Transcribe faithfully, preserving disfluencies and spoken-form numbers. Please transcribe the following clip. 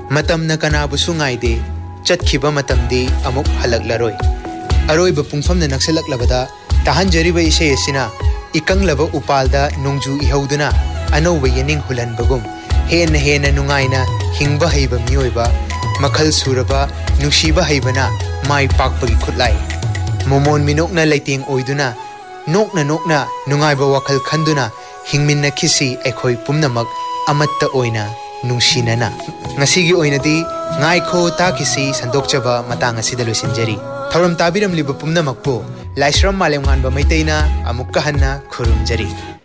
Matam na kanabusu ngaide chatkiba matamdi amuk halaklaroi. Aroiba pungfam na naksalaklabada tahanjariba isay asina ikanglaba upalda nungju ihauduna anawba yaning hulanbagum hena hena nungaina hingba haiba miyoiba makhal suraba nungsiba haibana mai pakpagi khutlai momon minokna laiting oiduna nokna nokna nungaiba wakhal khanduna hingminna khisi ekhoi pumnamak amatta oina nungsinana ngasigi oinadi ngaikho takisi sandokchaba matang asida losinjari thauram tabiram liba pumnamakpo laisram malemnganba maiteina amukka hanna khurumjari.